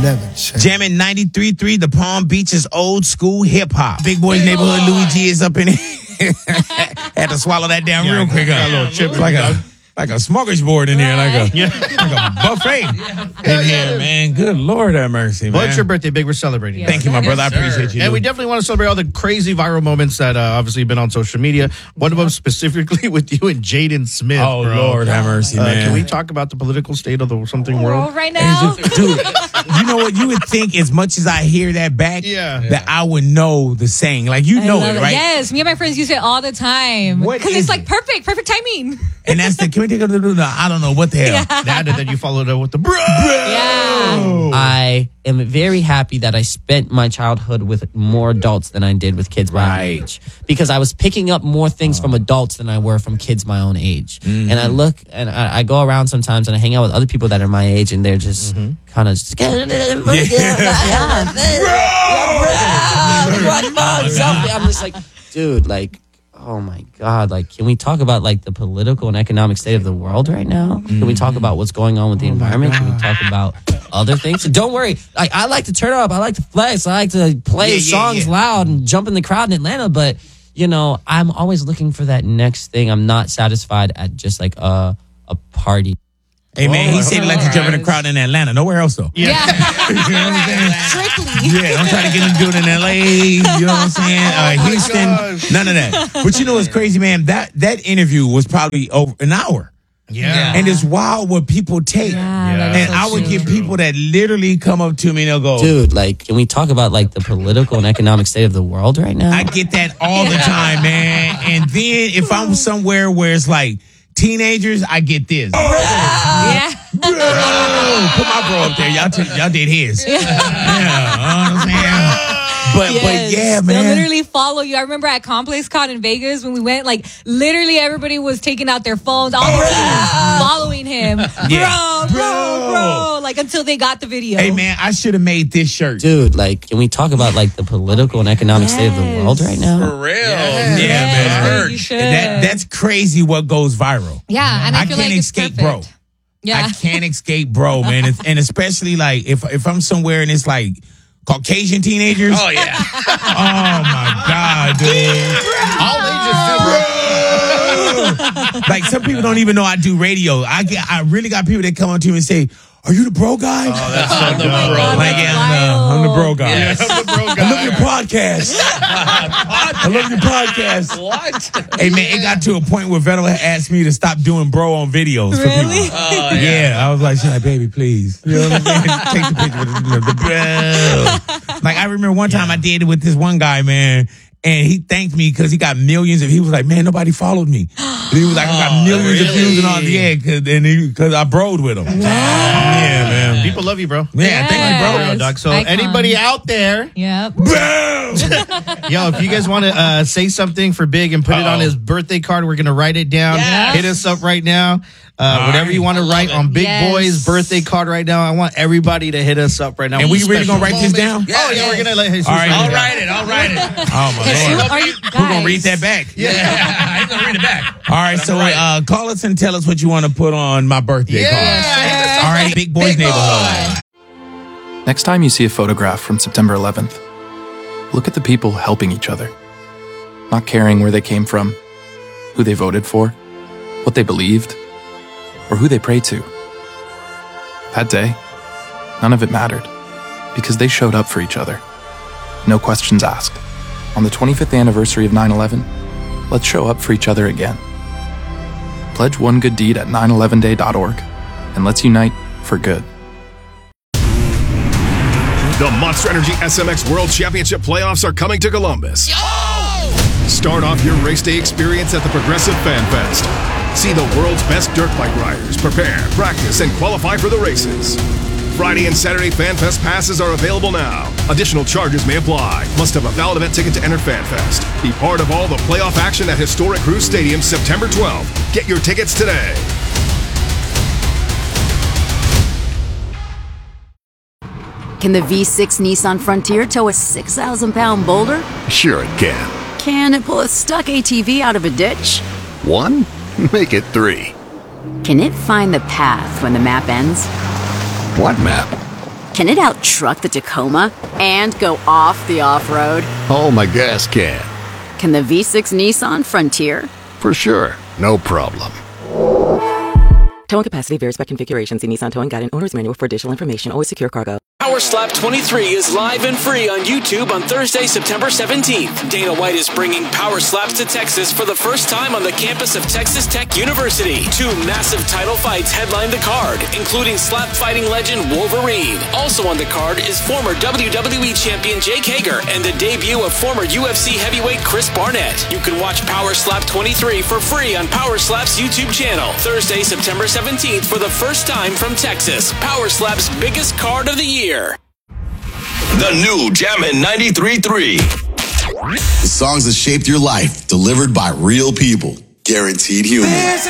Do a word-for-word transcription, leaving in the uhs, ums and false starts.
never change. Jamming ninety-three point three, the Palm Beaches old school hip hop. Big Boys Neighborhood, Louis G is up in here. Had to swallow that down Yeah, real quick. got A a little chip, like a like a smorgasbord in there, like a Yeah. like a buffet in here, man. Good Lord have mercy, man. Well, it's your birthday, Big. We're celebrating. Yeah. Thank you, my Yes, brother. I sir. appreciate you. And we dude. definitely want to celebrate all the crazy viral moments that uh, obviously been on social media. One of them specifically with you and Jaden Smith. Oh, bro. Lord have mercy, Uh, man. can we talk about the political state of the something World world? right now. Dude, you know what? You would think as much as I hear that back, Yeah. that I would know the saying. Like, you I know love it, right? Yes, me and my friends use it all the time. What Because is it's like it? perfect, perfect timing. And that's the, can we take a little, I don't know what the hell. That and then you followed up with the bro. Yeah. I am very happy that I spent my childhood with more adults than I did with kids my Right. own age. Because I was picking up more things from adults than I were from kids my own age. Mm-hmm. And I look and I, I go around sometimes and I hang out with other people that are my age and they're just Mm-hmm. kind of just I'm just like, dude, like, oh my God, like, can we talk about like the political and economic state of the world right now? Can we talk about what's going on with the environment? Can we talk about other things? And don't worry, like, I like to turn up, I like to flex, I like to play Yeah, yeah, songs yeah. loud and jump in the crowd in Atlanta, but you know, I'm always looking for that next thing. I'm not satisfied at just like a a party. Hey, man, he Oh, said he likes to jump in the crowd in Atlanta. Nowhere else, though. Yeah. You know what I'm saying? Strictly. Yeah, don't try to get him to do it in L A. You know what I'm saying? Uh, Houston, gosh. none of that. But you know what's crazy, man? That that interview was probably over an hour. Yeah. And it's wild what people take. Yeah, Yeah. that's And so I would true. get people that literally come up to me and they'll go, Dude, like, can we talk about like the political and economic state of the world right now? I get that all the time, man. And then if I'm somewhere where it's like teenagers, I get this. Yeah. Bro, put my bro up there. Y'all, t- y'all did his. Yeah, you know what I'm saying? But, Yes. but yeah, They'll man. literally follow you. I remember at Complex Con in Vegas when we went, like, literally everybody was taking out their phones, all the kids following him. Yeah. Bro, bro, Bro. bro. Like, until they got the video. Hey, man, I should have made this shirt. Dude, like, can we talk about like the political and economic state of the Yes. world right now? For real. Yeah, Yes, man. you should. That, that's crazy what goes viral. Yeah, and I, I feel can't like it's escape, perfect. bro. Yeah. I can't escape, bro, man. It's, and especially like if if I'm somewhere and it's like Caucasian teenagers. Oh, yeah. Oh my God, dude. All ages do, bro. Like some people don't even know I do radio. I get I really got people that come up to me and say, "Are you the bro guy?" Oh, that's so I'm the dumb. bro. Like, yeah, I'm the, I'm the bro guy. Yes, I'm the bro I guy. love your podcast. I love your podcast. What? Hey man, it got to a point where Vettel asked me to stop doing bro on videos for Really? people. Oh, Yeah, I was like, she's like, baby, please. You know what I'm saying? Take the picture with the, the bro. Like, I remember one time I did it with this one guy, man, and he thanked me because he got millions of, he was like, man, nobody followed me. And he was like, I got millions of really? views and all, yeah, cause, and because I broed with him. Yeah, man. People love you, bro. Yeah, thank you, bro. Yes. Dog. So Icon. anybody out there, Yep. Bro! yo, if you guys want to uh, say something for Big and put it Uh-oh. on his birthday card, we're gonna write it down. Yes. Hit us up right now. Uh, whatever right. you want to write it. on Big Yes. Boy's birthday card right now. I want everybody to hit us up right now. And we With really special gonna write this moments. down? Oh yeah, we're gonna let Jesus All right. write it I'll down. write it. I'll write it. Oh, my Who Lord. are you We're going to guys? read that back. Yeah. He's going to read it back. All right, so uh, call us and tell us what you want to put on my birthday card. Yeah. All right, Big Boys Big Neighborhood. Next time you see a photograph from September eleventh, look at the people helping each other, not caring where they came from, who they voted for, what they believed, or who they prayed to. That day, none of it mattered, because they showed up for each other. No questions asked. On the twenty-fifth anniversary of nine eleven, let's show up for each other again. Pledge one good deed at nine eleven day dot org, and let's unite for good. The Monster Energy S M X World Championship playoffs are coming to Columbus. Start off your race day experience at the Progressive Fan Fest. See the world's best dirt bike riders prepare, practice, and qualify for the races. Friday and Saturday Fan Fest passes are available now. Additional charges may apply. Must have a valid event ticket to enter Fan Fest. Be part of all the playoff action at Historic Cruise Stadium September twelfth. Get your tickets today. Can the V six Nissan Frontier tow a six thousand pound boulder? Sure it can. Can it pull a stuck A T V out of a ditch? One? Make it three. Can it find the path when the map ends? What map? Can it out-truck the Tacoma and go off the off-road? Oh, my gas can. Can the V six Nissan Frontier? For sure. No problem. Towing capacity varies by configuration. See Nissan Towing Guide and Owner's Manual for additional information. Always secure cargo. Power Slap twenty-three is live and free on YouTube on Thursday, September seventeenth. Dana White is bringing Power Slaps to Texas for the first time on the campus of Texas Tech University. Two massive title fights headline the card, including slap fighting legend Wolverine. Also on the card is former W W E champion Jake Hager and the debut of former U F C heavyweight Chris Barnett. You can watch Power Slap twenty-three for free on Power Slap's YouTube channel. Thursday, September seventeenth for the first time from Texas. Power Slap's biggest card of the year. The new Jammin' ninety-three point three. The songs that shaped your life, delivered by real people. Guaranteed human.